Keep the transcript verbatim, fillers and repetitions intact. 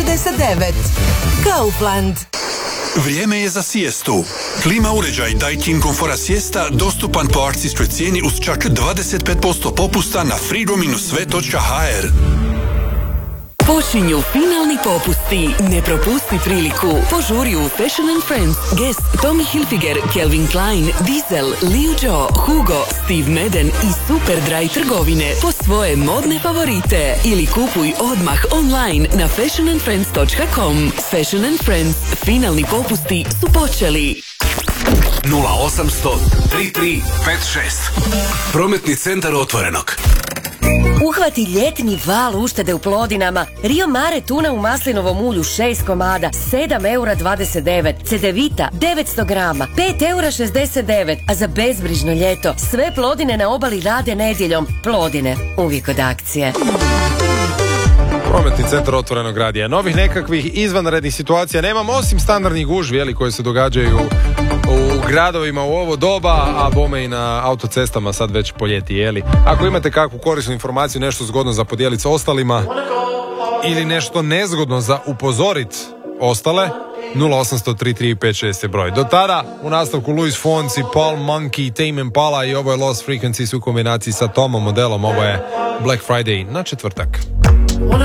četrdeset devet. Kaufland. Vrijeme je za sijestu. Klima uređaj Daikin Komfora Siesta dostupan po akcijskoj cijeni uz čak dvadeset pet posto popusta na freedom dash sve točka ha er. Počinju finalni popusti. Ne propusti priliku. Požuri u Fashion and Friends, Guess, Tommy Hilfiger, Calvin Klein, Diesel, Liu Joe, Hugo, Steve Madden i Superdry trgovine po svoje modne favorite. Ili kupuj odmah online na fashion and friends točka com. Fashion and Friends. Finalni popusti su počeli. nula osamsto tri tri pet šest. Prometni centar Otvorenog. Uhvati ljetni val uštede u Plodinama. Rio Mare tuna u maslinovom ulju šest komada, sedam eura dvadeset devet. Cedevita devetsto grama, pet eura šezdeset devet. A za bezbrižno ljeto sve Plodine na obali rade nedjeljom. Plodine, uvijek od akcije. Prometni centar Otvorenog radija. Novih nekakvih izvanrednih situacija nemam, osim standardnih gužvi, jeli, koje se događaju u gradovima u ovo doba, a bome i na autocestama sad već po ljeti, jeli. Ako imate kakvu korisnu informaciju, nešto zgodno za podijeliti s ostalima ili nešto nezgodno za upozorit ostale, nula osamsto tri tri pet šest je broj. Do tada, u nastavku Luis Fonsi, Paul Monkey, Tame Impala i ovo je Lost Frequencies u kombinaciji sa Tomom modelom. Ovo je Black Friday na četvrtak.